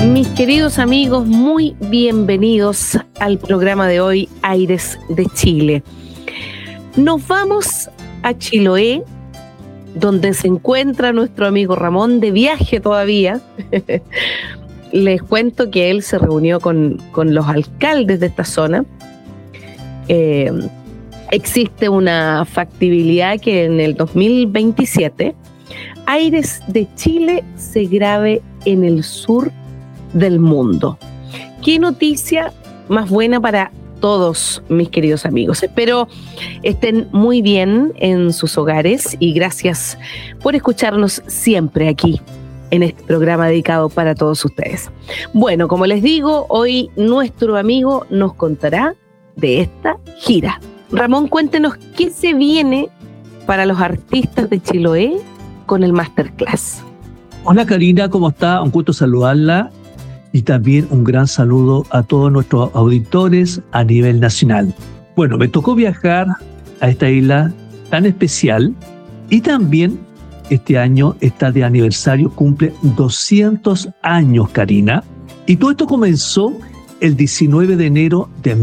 Mis queridos amigos, muy bienvenidos al programa de hoy, Aires de Chile. Nos vamos a Chiloé, donde se encuentra nuestro amigo Ramón de viaje todavía. Les cuento que él se reunió con los alcaldes de esta zona. Existe una factibilidad que en el 2027 Aires de Chile se grabe en el sur del mundo. Qué noticia más buena para todos, mis queridos amigos. Espero estén muy bien en sus hogares y gracias por escucharnos siempre aquí en este programa dedicado para todos ustedes. Bueno, como les digo, hoy nuestro amigo nos contará de esta gira. Ramón, cuéntenos qué se viene para los artistas de Chiloé con el Masterclass. Hola Karina, ¿cómo está? Un gusto saludarla y también un gran saludo a todos nuestros auditores a nivel nacional. Bueno, me tocó viajar a esta isla tan especial y también este año está de aniversario, cumple 200 años, Karina. Y todo esto comenzó el 19 de enero de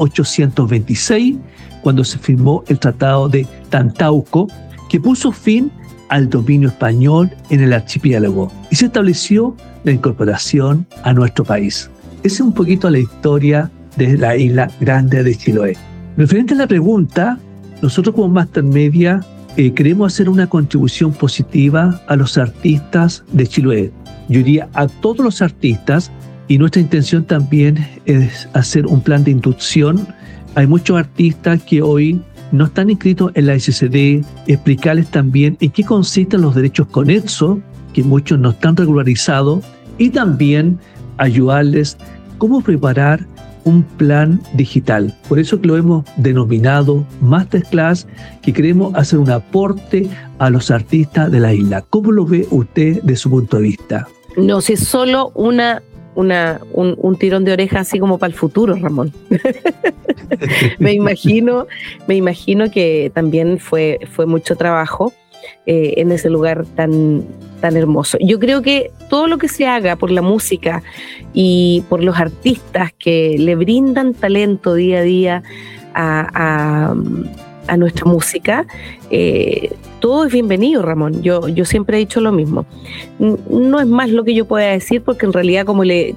1826, cuando se firmó el Tratado de Tantauco, que puso fin al dominio español en el archipiélago y se estableció la incorporación a nuestro país. Esa es un poquito la historia de la isla grande de Chiloé. Referente a la pregunta, nosotros como Master Media queremos hacer una contribución positiva a los artistas de Chiloé. Yo diría a todos los artistas, y nuestra intención también es hacer un plan de inducción. Hay muchos artistas que hoy no están inscritos en la SCD, explicarles también en qué consisten los derechos conexos, que muchos no están regularizados, y también ayudarles cómo preparar un plan digital. Por eso que lo hemos denominado Masterclass, que queremos hacer un aporte a los artistas de la isla. ¿Cómo lo ve usted de su punto de vista? No, si es solo un tirón de oreja así como para el futuro, Ramón. me imagino que también fue mucho trabajo en ese lugar tan hermoso. Yo creo que todo lo que se haga por la música y por los artistas que le brindan talento día a día a nuestra música, todo es bienvenido, Ramón. Yo siempre he dicho lo mismo. No es más lo que yo pueda decir, porque en realidad, como le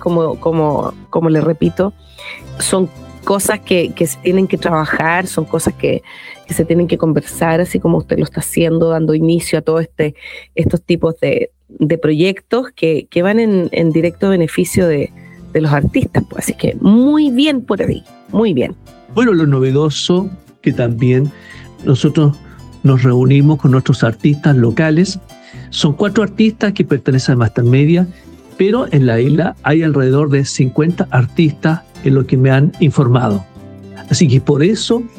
repito, son cosas que se tienen que trabajar, son cosas que se tienen que conversar, así como usted lo está haciendo, dando inicio a todos estos tipos de proyectos que van en directo beneficio de los artistas. Pues. Así que muy bien por ahí, muy bien. Bueno, lo novedoso que también nosotros nos reunimos con nuestros artistas locales. Son 4 artistas que pertenecen a Master Media, pero en la isla hay alrededor de 50 artistas en lo que me han informado. Así que por eso